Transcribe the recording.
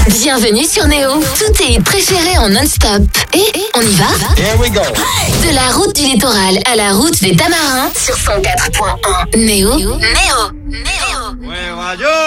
Bienvenue sur Néo. Tous tes hits préférés en non-stop. Et on y va? Here we go. De la route du littoral à la route des Tamarins sur 104.1. Néo. Ouais, radio.